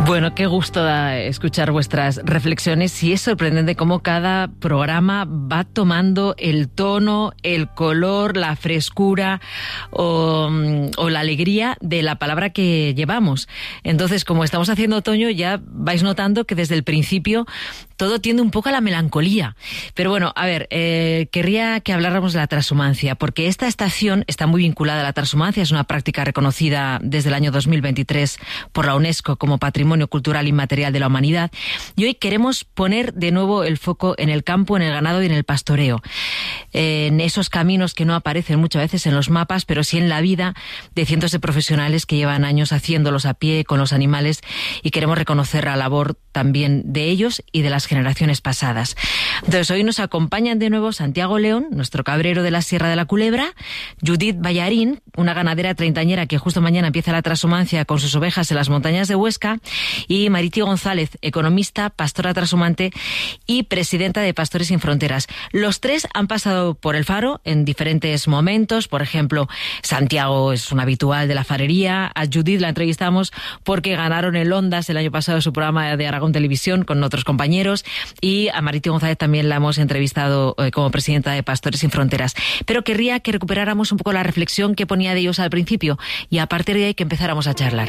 Bueno, qué gusto da escuchar vuestras reflexiones y es sorprendente cómo cada programa va tomando el tono, el color, la frescura o la alegría de la palabra que llevamos. Entonces, como estamos haciendo otoño, ya vais notando que desde el principio todo tiende un poco a la melancolía. Pero bueno, a ver, querría que habláramos de la transhumancia, porque esta estación está muy vinculada a la transhumancia, es una práctica reconocida desde el año 2023 por la UNESCO como Patrimonio Cultural Inmaterial de la Humanidad, y hoy queremos poner de nuevo el foco en el campo, en el ganado y en el pastoreo, en esos caminos que no aparecen muchas veces en los mapas, pero sí en la vida de cientos de profesionales que llevan años haciéndolos a pie con los animales, y queremos reconocer la labor también de ellos y de las generaciones pasadas. Entonces hoy nos acompañan de nuevo Santiago León, nuestro cabrero de la Sierra de la Culebra, Judith Ballarín, una ganadera treintañera que justo mañana empieza la transhumancia con sus ovejas en las montañas de Huesca, y Marití González, economista, pastora transhumante y presidenta de Pastores Sin Fronteras. Los tres han pasado por el Faro en diferentes momentos. Por ejemplo, Santiago es un habitual de la farería. A Judith la entrevistamos porque ganaron el Ondas el año pasado su programa de Aragón Televisión con otros compañeros, y a Marití González también la hemos entrevistado como presidenta de Pastores Sin Fronteras. Pero querría que recuperáramos un poco la reflexión que ponía de ellos al principio y a partir de ahí que empezáramos a charlar.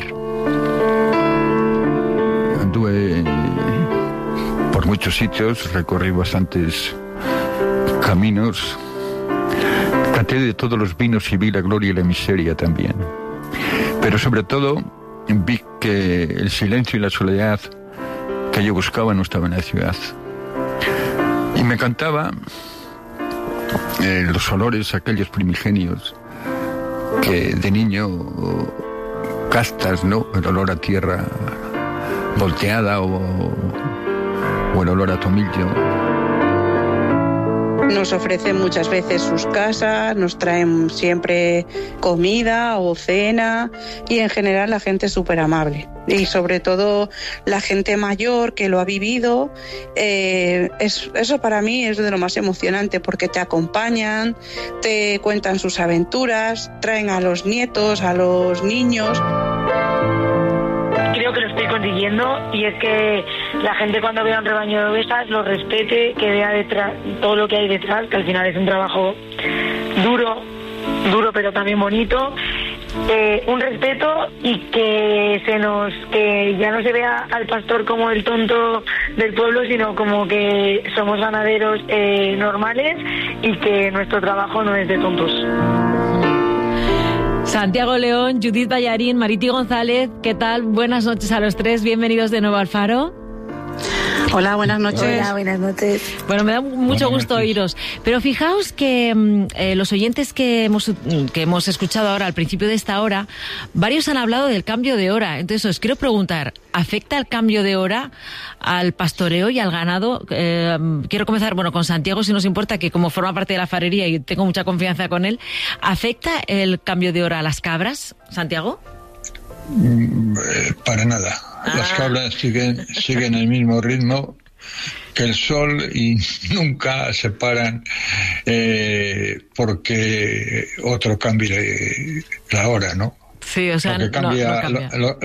Anduve por muchos sitios, recorrí bastantes caminos, traté de todos los vinos y vi la gloria y la miseria también. Pero sobre todo vi que el silencio y la soledad que yo buscaba no estaba en la ciudad. Y me encantaba los olores aquellos primigenios que de niño castas, ¿no? El olor a tierra volteada o el olor a tomillo. Nos ofrecen muchas veces sus casas, nos traen siempre comida o cena, y en general la gente es súper amable. Y sobre todo la gente mayor que lo ha vivido, eso para mí es de lo más emocionante, porque te acompañan, te cuentan sus aventuras, traen a los nietos, a los niños. Creo que lo estoy consiguiendo, y es que la gente cuando vea un rebaño de ovejas lo respete, que vea detrás todo lo que hay detrás, que al final es un trabajo duro pero también bonito, un respeto, y que ya no se vea al pastor como el tonto del pueblo, sino como que somos ganaderos normales, y que nuestro trabajo no es de tontos. Santiago León, Judith Ballarín, Marití González, ¿qué tal? Buenas noches a los tres, bienvenidos de nuevo al Faro. Hola, buenas noches. Hola, buenas noches. Bueno, me da mucho gusto oíros. Pero fijaos que los oyentes que hemos escuchado ahora al principio de esta hora, varios han hablado del cambio de hora. Entonces os quiero preguntar, ¿afecta el cambio de hora al pastoreo y al ganado? Quiero comenzar con Santiago, si nos importa, que como forma parte de la farería y tengo mucha confianza con él. ¿Afecta el cambio de hora a las cabras, Santiago? Para nada. Las cabras siguen el mismo ritmo que el sol y nunca se paran porque otro cambie la hora, ¿no? Sí, o sea, no cambia.